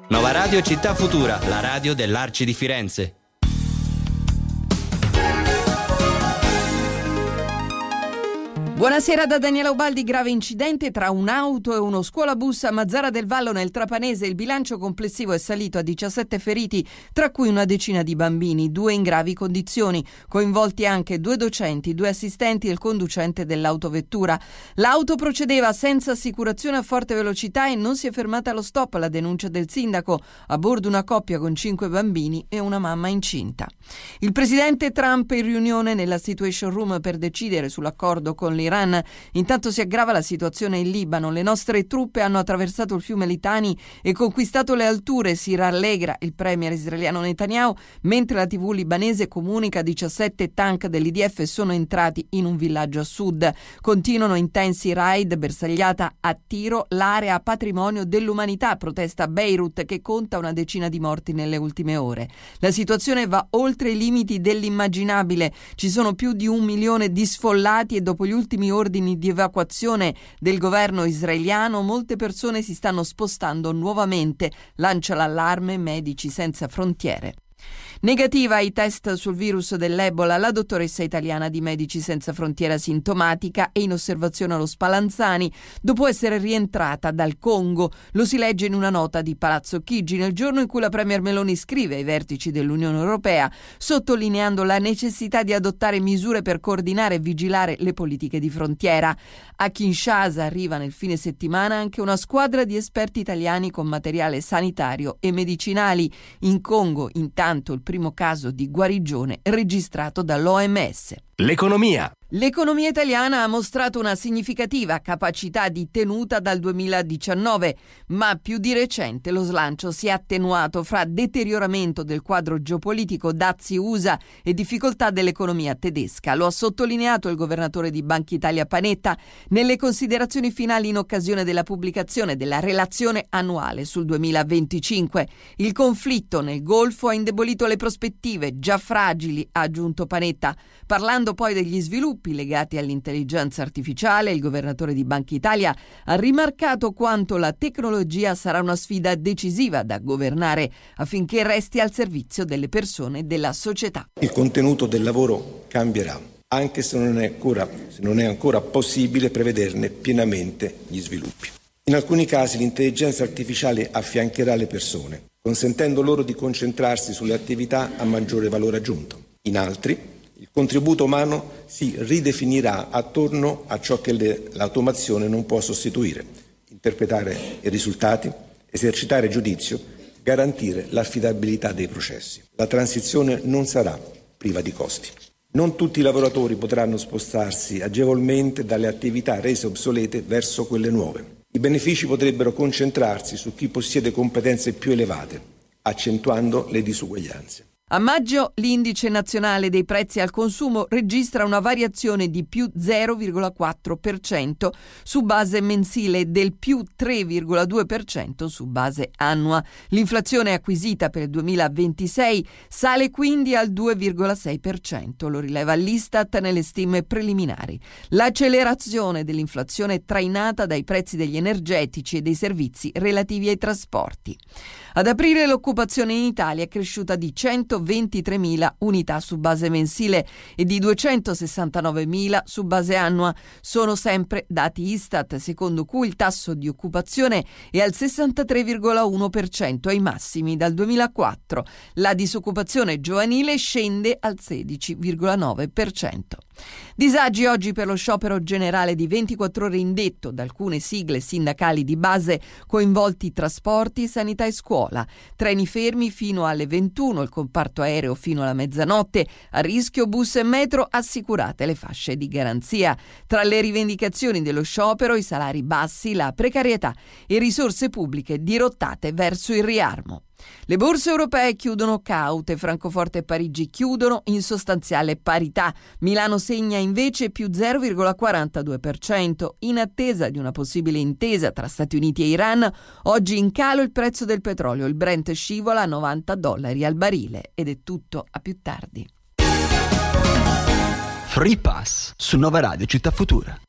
Nova Radio Città Futura, la radio dell'Arci di Firenze. Buonasera da Daniela Ubaldi. Grave incidente tra un'auto e uno scuolabus a Mazzara del Vallo nel Trapanese. Il bilancio complessivo è salito a 17 feriti, tra cui una decina di bambini, 2 in gravi condizioni, coinvolti anche 2 docenti, 2 assistenti e il conducente dell'autovettura. L'auto procedeva senza assicurazione a forte velocità e non si è fermata allo stop, la denuncia del sindaco. A bordo una coppia con 5 bambini e una mamma incinta. Il presidente Trump in riunione nella Situation Room per decidere sull'accordo con l'Iran. Intanto si aggrava la situazione in Libano. Le nostre truppe hanno attraversato il fiume Litani e conquistato le alture, si rallegra il premier israeliano Netanyahu, mentre la TV libanese comunica 17 tank dell'IDF sono entrati in un villaggio a sud. Continuano intensi raid, bersagliata a tiro l'area patrimonio dell'umanità, protesta Beirut che conta una decina di morti nelle ultime ore. La situazione va oltre i limiti dell'immaginabile. Ci sono più di 1 milione di sfollati e dopo gli ultimi ordini di evacuazione del governo israeliano molte persone si stanno spostando nuovamente, lancia l'allarme Medici Senza Frontiere. Negativa ai test sul virus dell'Ebola la dottoressa italiana di Medici Senza Frontiere asintomatica e in osservazione allo Spallanzani dopo essere rientrata dal Congo. Lo si legge in una nota di Palazzo Chigi nel giorno in cui la premier Meloni scrive ai vertici dell'Unione Europea sottolineando la necessità di adottare misure per coordinare e vigilare le politiche di frontiera. A Kinshasa arriva nel fine settimana anche una squadra di esperti italiani con materiale sanitario e medicinali. In Congo, intanto, il primo caso di guarigione registrato dall'OMS. L'economia. L'economia italiana ha mostrato una significativa capacità di tenuta dal 2019, ma più di recente lo slancio si è attenuato fra deterioramento del quadro geopolitico, dazi USA e difficoltà dell'economia tedesca. Lo ha sottolineato il governatore di Banca Italia Panetta nelle considerazioni finali in occasione della pubblicazione della relazione annuale sul 2025. Il conflitto nel Golfo ha indebolito le prospettive, già fragili, ha aggiunto Panetta. Parlando poi degli sviluppi legati all'intelligenza artificiale, il governatore di Banca Italia ha rimarcato quanto la tecnologia sarà una sfida decisiva da governare affinché resti al servizio delle persone e della società. Il contenuto del lavoro cambierà, anche se non è ancora possibile prevederne pienamente gli sviluppi. In alcuni casi l'intelligenza artificiale affiancherà le persone, consentendo loro di concentrarsi sulle attività a maggiore valore aggiunto. In altri, il contributo umano si ridefinirà attorno a ciò che l'automazione non può sostituire: interpretare i risultati, esercitare giudizio, garantire l'affidabilità dei processi. La transizione non sarà priva di costi. Non tutti i lavoratori potranno spostarsi agevolmente dalle attività rese obsolete verso quelle nuove. I benefici potrebbero concentrarsi su chi possiede competenze più elevate, accentuando le disuguaglianze. A maggio l'indice nazionale dei prezzi al consumo registra una variazione di più 0,4% su base mensile e del più 3,2% su base annua. L'inflazione acquisita per il 2026 sale quindi al 2,6%, lo rileva l'Istat nelle stime preliminari. L'accelerazione dell'inflazione è trainata dai prezzi degli energetici e dei servizi relativi ai trasporti. Ad aprile l'occupazione in Italia è cresciuta di 123.000 unità su base mensile e di 269.000 su base annua. Sono sempre dati Istat, secondo cui il tasso di occupazione è al 63,1%, ai massimi dal 2004. La disoccupazione giovanile scende al 16,9%. Disagi oggi per lo sciopero generale di 24 ore indetto da alcune sigle sindacali di base coinvolti trasporti, sanità e scuola. Treni fermi fino alle 21, il comparto aereo fino alla mezzanotte, a rischio bus e metro, assicurate le fasce di garanzia. Tra le rivendicazioni dello sciopero i salari bassi, la precarietà e risorse pubbliche dirottate verso il riarmo. Le borse europee chiudono caute, Francoforte e Parigi chiudono in sostanziale parità, Milano segna invece più 0,42%. In attesa di una possibile intesa tra Stati Uniti e Iran, oggi in calo il prezzo del petrolio, il Brent scivola a $90 al barile. Ed è tutto, a più tardi. Free Pass su Nova Radio Città Futura.